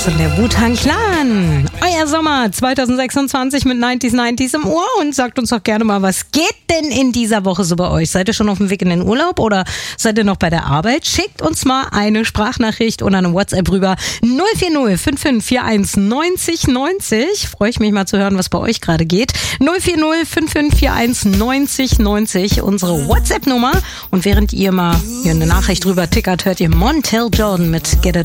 Das sind der Wu-Tang Clan. Euer Sommer 2026 mit 90s im Ohr und sagt uns doch gerne mal, was geht denn in dieser Woche so bei euch? Seid ihr schon auf dem Weg in den Urlaub oder seid ihr noch bei der Arbeit? Schickt uns mal eine Sprachnachricht oder eine WhatsApp rüber. 040 5541 90 90. Freue ich mich mal zu hören, was bei euch gerade geht. 040 5541 90 90. Unsere WhatsApp-Nummer. Und während ihr mal hier eine Nachricht rüber tickert, hört ihr Montel Jordan mit Get It